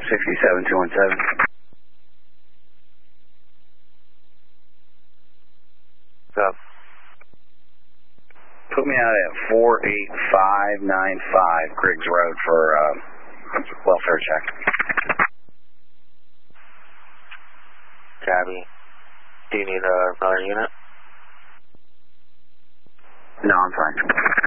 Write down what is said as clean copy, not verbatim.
67217. What's up? Put me out at 48595 Griggs Road for welfare check. Cabby. Do you need another unit? No, I'm fine.